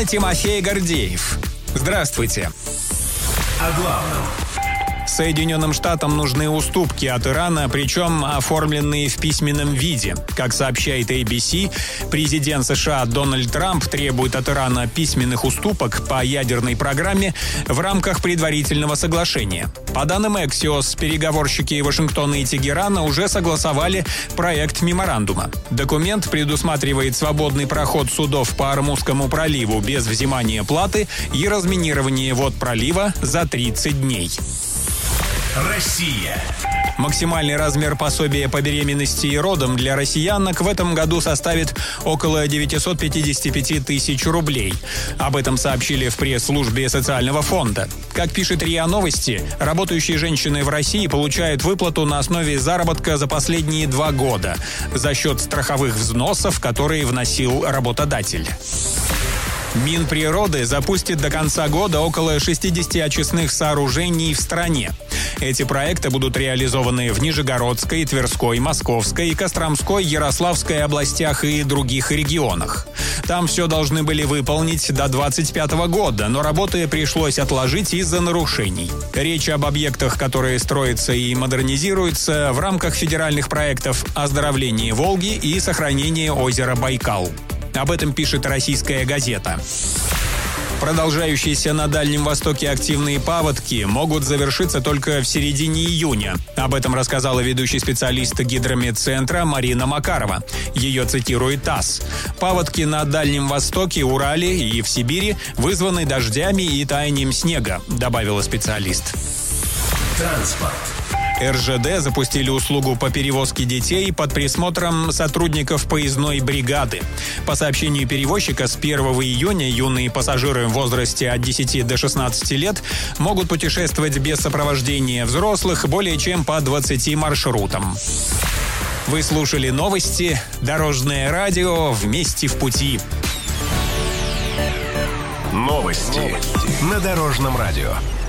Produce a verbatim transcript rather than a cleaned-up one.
Тимофей Гордеев. Здравствуйте. О главном. Соединенным Штатам нужны уступки от Ирана, причем оформленные в письменном виде. Как сообщает эй би си, президент США Дональд Трамп требует от Ирана письменных уступок по ядерной программе в рамках предварительного соглашения. По данным Axios, переговорщики Вашингтона и Тегерана уже согласовали проект меморандума. Документ предусматривает свободный проход судов по Ормузскому проливу без взимания платы и разминирование вод пролива за тридцать дней. Россия. Максимальный размер пособия по беременности и родам для россиянок в этом году составит около девятьсот пятьдесят пять тысяч рублей. Об этом сообщили в пресс-службе социального фонда. Как пишет РИА Новости, работающие женщины в России получают выплату на основе заработка за последние два года за счет страховых взносов, которые вносил работодатель. Минприроды запустит до конца года около шестьдесят очистных сооружений в стране. Эти проекты будут реализованы в Нижегородской, Тверской, Московской, Костромской, Ярославской областях и других регионах. Там все должны были выполнить до двадцать пятого года, но работы пришлось отложить из-за нарушений. Речь об объектах, которые строятся и модернизируются в рамках федеральных проектов оздоровления Волги и сохранения озера Байкал. Об этом пишет «Российская газета». Продолжающиеся на Дальнем Востоке активные паводки могут завершиться только в середине июня. Об этом рассказала ведущий специалист Гидрометцентра Марина Макарова. Ее цитирует ТАСС. Паводки на Дальнем Востоке, Урале и в Сибири вызваны дождями и таянием снега, добавила специалист. Транспорт. эр жэ дэ запустили услугу по перевозке детей под присмотром сотрудников поездной бригады. По сообщению перевозчика, с первого июня юные пассажиры в возрасте от десяти до шестнадцати лет могут путешествовать без сопровождения взрослых более чем по двадцати маршрутам. Вы слушали новости «Дорожное радио. Вместе в пути». Новости на Дорожном радио.